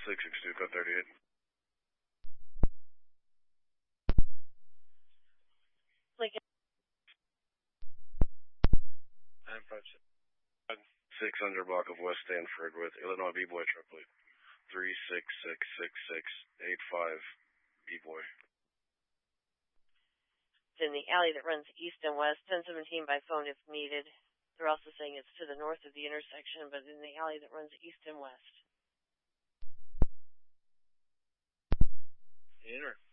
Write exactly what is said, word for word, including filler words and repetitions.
six six two, code thirty-eight. Lincoln. nine five six. six hundred block of West Stanford with Illinois B-Boy truck plate. three six six six six eight five B-Boy. In the alley that runs east and west, ten seventeen by phone if needed. They're also saying it's to the north of the intersection, but in the alley that runs east and west. Enter.